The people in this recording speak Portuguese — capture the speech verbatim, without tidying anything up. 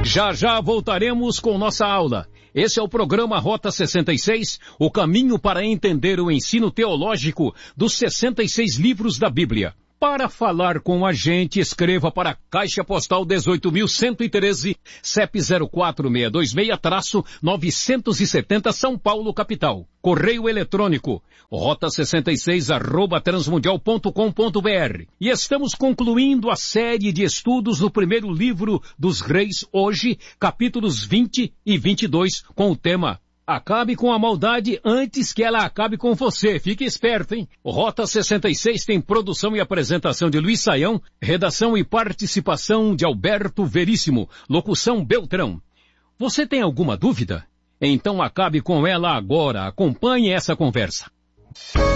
Já já voltaremos com nossa aula. Esse é o programa Rota sessenta e seis, o caminho para entender o ensino teológico dos sessenta e seis livros da Bíblia. Para falar com a gente, escreva para a Caixa Postal dezoito mil cento e treze, C E P zero quatro seis dois seis, novecentos e setenta, São Paulo, capital. Correio eletrônico, rota sessenta e seis, arroba transmundial ponto com ponto br. E estamos concluindo a série de estudos no primeiro livro dos Reis, hoje, capítulos vinte e vinte e dois, com o tema Acabe com a maldade antes que ela acabe com você. Fique esperto, hein? Rota sessenta e seis tem produção e apresentação de Luiz Saião, redação e participação de Alberto Veríssimo, locução Beltrão. Você tem alguma dúvida? Então acabe com ela agora. Acompanhe essa conversa.